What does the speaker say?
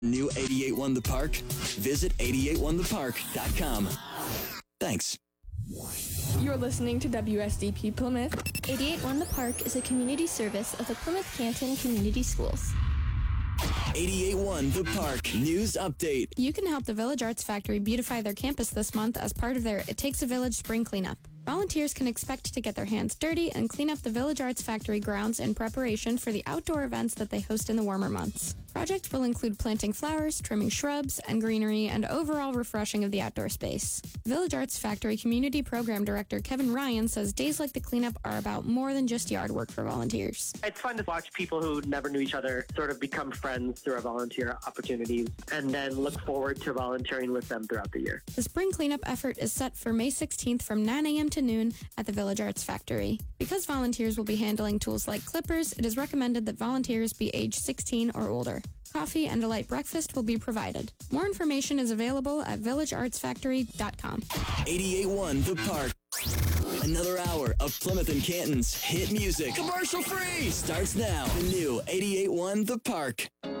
New 88.1 The Park? Visit 881thepark.com. Thanks. You're listening to WSDP Plymouth. 88.1 The Park is a community service of the Plymouth Canton Community Schools. 88.1 The Park News Update. You can help the Village Arts Factory beautify their campus this month as part of their It Takes a Village spring cleanup. Volunteers can expect to get their hands dirty and clean up the Village Arts Factory grounds in preparation for the outdoor events that they host in the warmer months. Projects will include planting flowers, trimming shrubs and greenery, and overall refreshing of the outdoor space. Village Arts Factory Community Program Director Kevin Ryan says days like the cleanup are about more than just yard work for volunteers. It's fun to watch people who never knew each other sort of become friends through our volunteer opportunities and then look forward to volunteering with them throughout the year. The spring cleanup effort is set for May 16th from 9 a.m. to noon at the Village Arts Factory. Because volunteers will be handling tools like clippers, it is recommended that volunteers be age 16 or older. Coffee and a light breakfast will be provided. More information is available at villageartsfactory.com. 88.1 The Park. Another hour of Plymouth and Canton's hit music. Commercial free starts now. The new 88.1 The Park.